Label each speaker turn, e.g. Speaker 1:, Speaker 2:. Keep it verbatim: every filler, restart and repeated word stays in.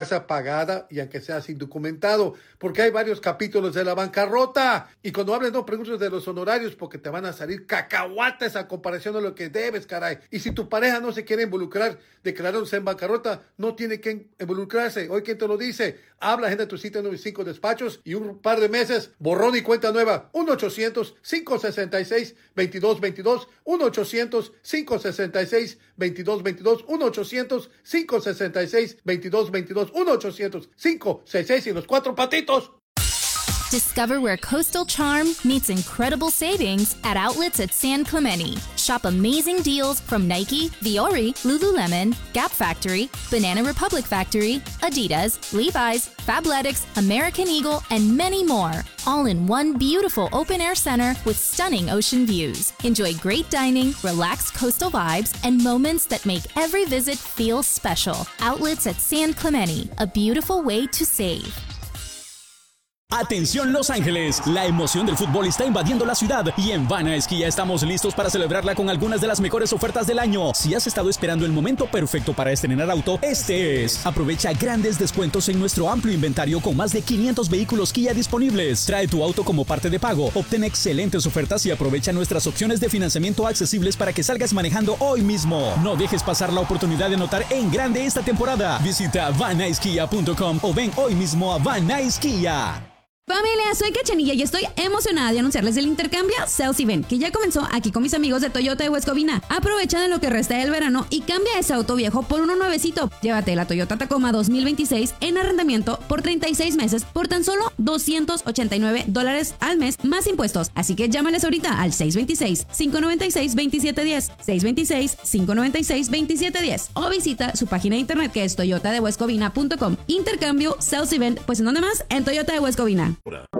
Speaker 1: casa pagada y aunque seas indocumentado, porque hay varios capítulos de la bancarrota. Y cuando hables, no preguntes de los honorarios porque te van a salir cacahuates a comparación de lo que debes, caray. Y si tu pareja no se quiere involucrar declarándose en bancarrota, no tiene que involucrarse. Hoy, ¿quién te lo dice? Habla, agenda tu cita en noventa y cinco despachos y un par de meses, borrón y cuenta nueva. uno ochocientos, cinco sesenta y seis, veintidós veintidós, uno ochocientos, cinco sesenta y seis, veintidós veintidós, uno ochocientos, cinco sesenta y seis, veintidós veintidós, uno ochocientos, cinco sesenta y seis y los cuatro patitos.
Speaker 2: Discover where coastal charm meets incredible savings at outlets at San Clemente. Shop amazing deals from Nike, Viore, Lululemon, Gap Factory, Banana Republic Factory, Adidas, Levi's, Fabletics, American Eagle, and many more. All in one beautiful open-air center with stunning ocean views. Enjoy great dining, relaxed coastal vibes, and moments that make every visit feel special. Outlets at San Clemente, a beautiful way to save.
Speaker 3: Atención Los Ángeles, la emoción del fútbol está invadiendo la ciudad y en Vana Esquía estamos listos para celebrarla con algunas de las mejores ofertas del año. Si has estado esperando el momento perfecto para estrenar auto, este es. Aprovecha grandes descuentos en nuestro amplio inventario con más de quinientos vehículos Kia disponibles. Trae tu auto como parte de pago, obtén excelentes ofertas y aprovecha nuestras opciones de financiamiento accesibles para que salgas manejando hoy mismo. No dejes pasar la oportunidad de notar en grande esta temporada. Visita vana esquía punto com o ven hoy mismo a Vana Esquía.
Speaker 4: Familia, soy Cachanilla y estoy emocionada de anunciarles el intercambio Sales Event, que ya comenzó aquí con mis amigos de Toyota de West Covina. Aprovecha de lo que resta del verano y cambia ese auto viejo por uno nuevecito. Llévate la Toyota Tacoma dos mil veintiséis en arrendamiento por treinta y seis meses por tan solo doscientos ochenta y nueve dólares al mes más impuestos. Así que llámales ahorita al seis dos seis, cinco nueve seis, dos siete uno cero, seis dos seis, cinco nueve seis, dos siete uno cero o visita su página de internet que es toyota de west covina punto com. Intercambio Sales Event, pues ¿en dónde más? En Toyota de West Covina.